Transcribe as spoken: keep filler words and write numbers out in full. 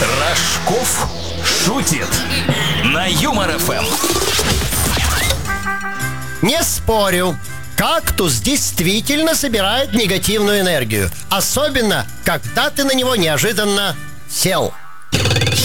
Рожков шутит на Юмор эф эм. Не спорю, кактус действительно собирает негативную энергию. Особенно, когда ты на него неожиданно сел.